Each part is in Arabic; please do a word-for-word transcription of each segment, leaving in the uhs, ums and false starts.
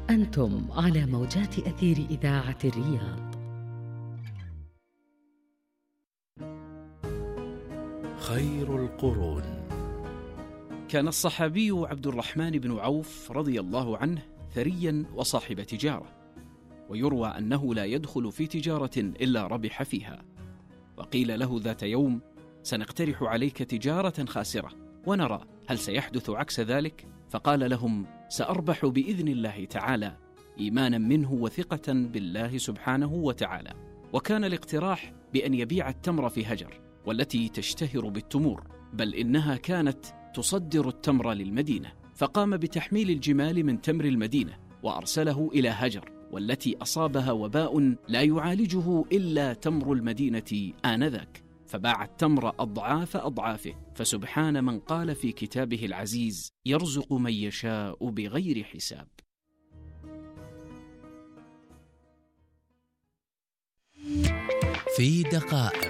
أنتم على موجات أثير إذاعة الرياض. خير القرون. كان الصحابي عبد الرحمن بن عوف رضي الله عنه ثريا وصاحب تجارة، ويروى أنه لا يدخل في تجارة إلا ربح فيها. وقيل له ذات يوم: سنقترح عليك تجارة خاسرة ونرى هل سيحدث عكس ذلك؟ فقال لهم: سأربح بإذن الله تعالى، إيمانا منه وثقة بالله سبحانه وتعالى. وكان الاقتراح بأن يبيع التمر في هجر، والتي تشتهر بالتمور، بل إنها كانت تصدر التمر للمدينة. فقام بتحميل الجمال من تمر المدينة وأرسله إلى هجر، والتي أصابها وباء لا يعالجه إلا تمر المدينة آنذاك، فباع التمر أضعاف أضعافه. فسبحان من قال في كتابه العزيز: يرزق من يشاء بغير حساب. في دقائق.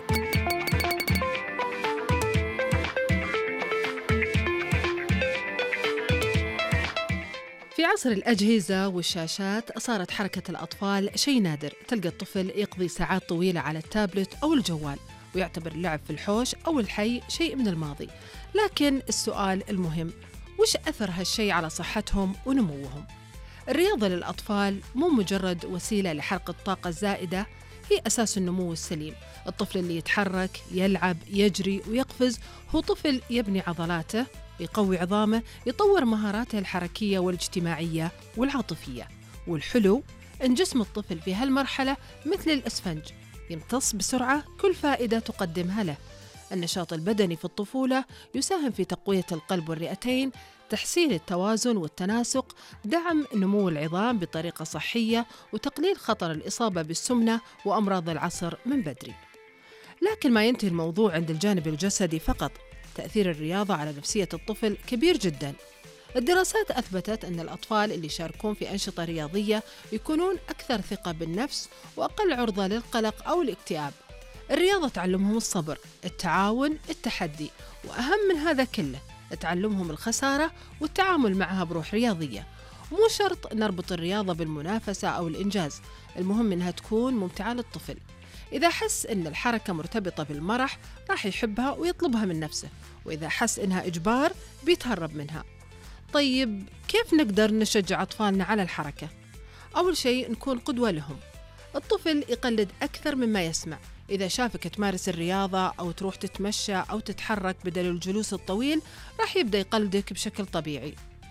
في عصر الأجهزة والشاشات صارت حركة الأطفال شيء نادر. تلقى الطفل يقضي ساعات طويلة على التابلت أو الجوال، ويعتبر اللعب في الحوش أو الحي شيء من الماضي. لكن السؤال المهم: وش أثر هالشيء على صحتهم ونموهم؟ الرياضة للأطفال مو مجرد وسيلة لحرق الطاقة الزائدة، هي أساس النمو السليم. الطفل اللي يتحرك، يلعب، يجري ويقفز هو طفل يبني عضلاته، يقوي عظامه، يطور مهاراته الحركية والاجتماعية والعاطفية. والحلو إن جسم الطفل في هالمرحلة مثل الإسفنج، يمتص بسرعة كل فائدة تقدمها له. النشاط البدني في الطفولة يساهم في تقوية القلب والرئتين، تحسين التوازن والتناسق، دعم نمو العظام بطريقة صحية، وتقليل خطر الإصابة بالسمنة وأمراض العصر من بدري. لكن ما ينتهي الموضوع عند الجانب الجسدي فقط. تأثير الرياضة على نفسية الطفل كبير جداً. الدراسات أثبتت أن الأطفال اللي يشاركون في أنشطة رياضية يكونون أكثر ثقة بالنفس وأقل عرضة للقلق أو الاكتئاب. الرياضة تعلمهم الصبر، التعاون، التحدي، وأهم من هذا كله تعلمهم الخسارة والتعامل معها بروح رياضية. مو شرط نربط الرياضة بالمنافسة أو الإنجاز، المهم أنها تكون ممتعة للطفل. إذا حس أن الحركة مرتبطة بالمرح راح يحبها ويطلبها من نفسه، وإذا حس أنها إجبار بيتهرب منها. طيب كيف نقدر نشجع أطفالنا على الحركة؟ أول شيء نكون قدوة لهم. الطفل يقلد أكثر مما يسمع. إذا شافك تمارس الرياضة أو تروح تتمشى أو تتحرك بدل الجلوس الطويل راح يبدأ يقلدك بشكل طبيعي.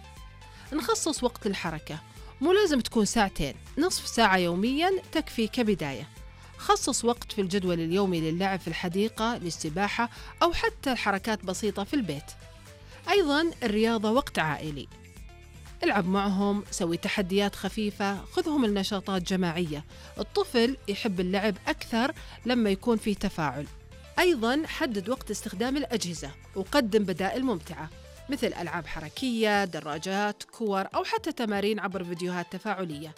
نخصص وقت الحركة، مو لازم تكون ساعتين، نصف ساعة يومياً تكفي كبداية. خصص وقت في الجدول اليومي للعب في الحديقة، للسباحة، أو حتى الحركات بسيطة في البيت. أيضاً الرياضة وقت عائلي، العب معهم، سوي تحديات خفيفة، خذهم النشاطات جماعية. الطفل يحب اللعب أكثر لما يكون فيه تفاعل. أيضاً حدد وقت استخدام الأجهزة وقدم بدائل ممتعة مثل ألعاب حركية، دراجات، كور، أو حتى تمارين عبر فيديوهات تفاعلية.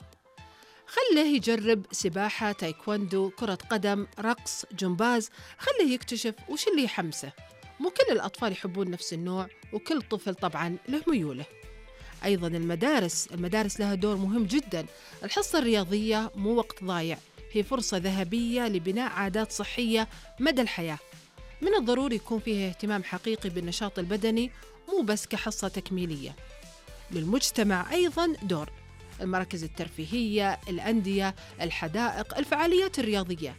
خله يجرب سباحة، تايكوندو، كرة قدم، رقص، جمباز. خله يكتشف وش اللي يحمسه. مو كل الأطفال يحبون نفس النوع، وكل طفل طبعاً له ميوله. أيضاً المدارس المدارس لها دور مهم جداً. الحصة الرياضية مو وقت ضايع، هي فرصة ذهبية لبناء عادات صحية مدى الحياة. من الضروري يكون فيها اهتمام حقيقي بالنشاط البدني، مو بس كحصة تكميلية. للمجتمع أيضاً دور. المراكز الترفيهية، الأندية، الحدائق، الفعاليات الرياضية